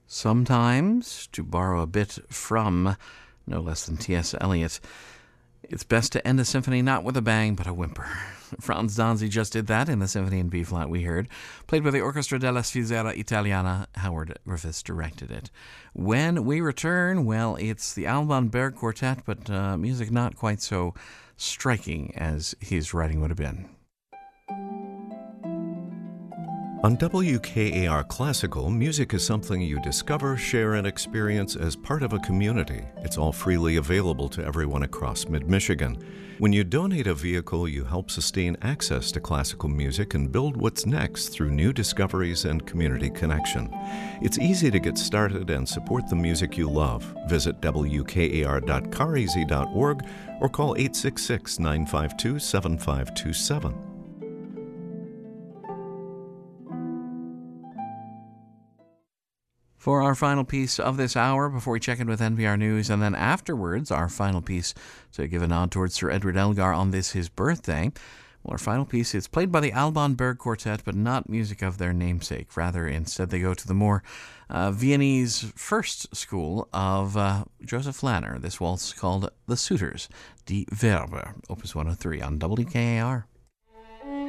Sometimes, to borrow a bit from no less than T.S. Eliot, it's best to end a symphony not with a bang, but a whimper. Franz Danzi just did that in the symphony in B-flat we heard, played by the Orchestra della Svizzera Italiana. Howard Griffiths directed it. When we return, well, it's the Alban Berg Quartet, but music not quite so striking as his writing would have been. On WKAR Classical, music is something you discover, share, and experience as part of a community. It's all freely available to everyone across mid-Michigan. When you donate a vehicle, you help sustain access to classical music and build what's next through new discoveries and community connection. It's easy to get started and support the music you love. Visit wkar.careasy.org or call 866-952-7527. For our final piece of this hour, before we check in with NPR News, and then afterwards, our final piece to give a nod towards Sir Edward Elgar on this, his birthday. Well, our final piece is played by the Alban Berg Quartet, but not music of their namesake. Rather, instead, they go to the more Viennese first school of Joseph Lanner. This waltz called The Suitors, Die Werber, Opus 103 on WKAR.